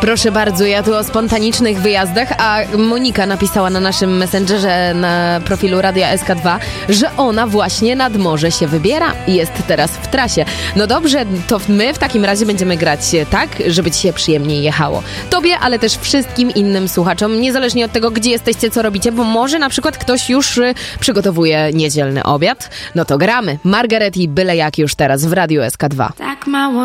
Proszę bardzo, ja tu o spontanicznych wyjazdach, a Monika napisała na naszym Messengerze na profilu Radia SK2, że ona właśnie nad morze się wybiera i jest teraz w trasie. No dobrze, to my w takim razie będziemy grać tak, żeby ci się przyjemniej jechało. Tobie, ale też wszystkim innym słuchaczom, niezależnie od tego, gdzie jesteście, co robicie, bo może na przykład ktoś już przygotowuje niedzielny obiad. No to gramy. Margaret i byle jak już teraz w Radiu SK2. Tak mało